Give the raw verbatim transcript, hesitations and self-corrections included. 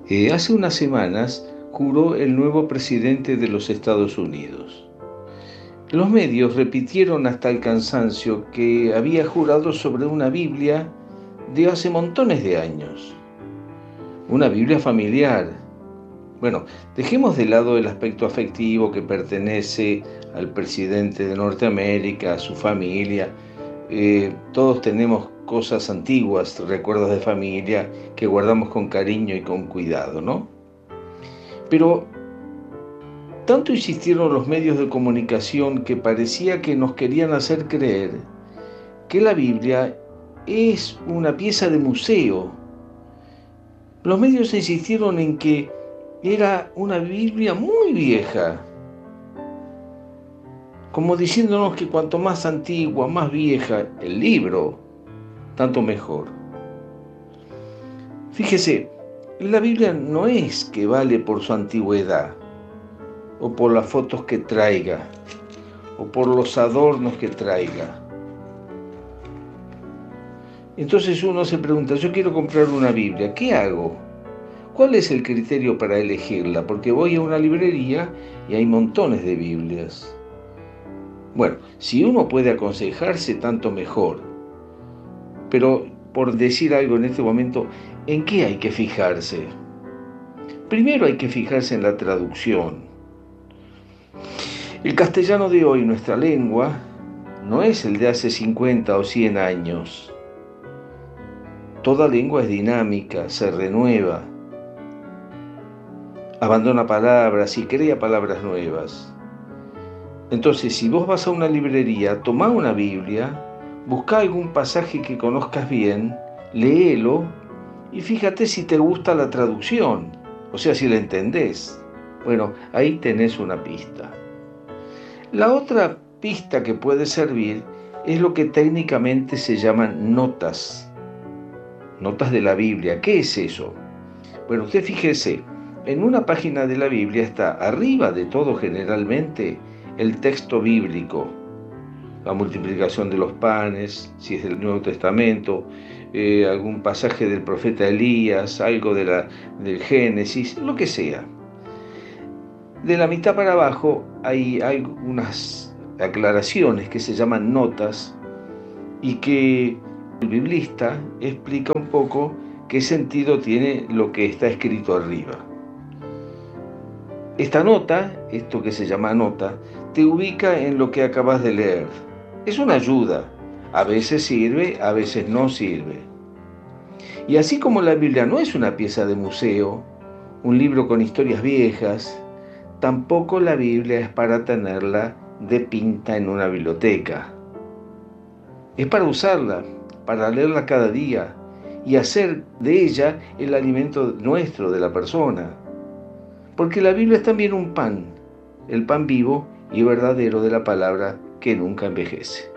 Eh, hace unas semanas juró el nuevo presidente de los Estados Unidos. Los medios repitieron hasta el cansancio que había jurado sobre una Biblia de hace montones de años. Una Biblia familiar. Bueno, dejemos de lado el aspecto afectivo que pertenece al presidente de Norteamérica, a su familia. Eh, todos tenemos cosas antiguas, recuerdos de familia que guardamos con cariño y con cuidado, ¿no? Pero tanto insistieron los medios de comunicación que parecía que nos querían hacer creer que la Biblia es una pieza de museo. Los medios insistieron en que era una Biblia muy vieja, como diciéndonos que cuanto más antigua, más vieja el libro, tanto mejor. Fíjese, la Biblia no es que vale por su antigüedad, o por las fotos que traiga, o por los adornos que traiga. Entonces uno se pregunta, yo quiero comprar una Biblia, ¿qué hago? ¿Cuál es el criterio para elegirla? Porque voy a una librería y hay montones de Biblias. Bueno, si uno puede aconsejarse, tanto mejor. Pero, por decir algo en este momento, ¿en qué hay que fijarse? Primero hay que fijarse en la traducción. El castellano de hoy, nuestra lengua, no es el de hace cincuenta o cien años. Toda lengua es dinámica, se renueva, abandona palabras y crea palabras nuevas. Entonces, si vos vas a una librería, tomá una Biblia, buscá algún pasaje que conozcas bien, léelo y fíjate si te gusta la traducción, o sea, si la entendés. Bueno, ahí tenés una pista. La otra pista que puede servir es lo que técnicamente se llaman notas. Notas de la Biblia. ¿Qué es eso? Bueno, usted fíjese, en una página de la Biblia está arriba de todo generalmente el texto bíblico, la multiplicación de los panes, si es del Nuevo Testamento, eh, algún pasaje del profeta Elías, algo de la, del Génesis, lo que sea. De la mitad para abajo hay algunas aclaraciones que se llaman notas y que el biblista explica un poco qué sentido tiene lo que está escrito arriba. Esta nota, esto que se llama nota, te ubica en lo que acabas de leer. Es una ayuda. A veces sirve, a veces no sirve. Y así como la Biblia no es una pieza de museo, un libro con historias viejas, tampoco la Biblia es para tenerla de pinta en una biblioteca. Es para usarla, para leerla cada día y hacer de ella el alimento nuestro, de la persona. Porque la Biblia es también un pan, el pan vivo y verdadero de la palabra que nunca envejece.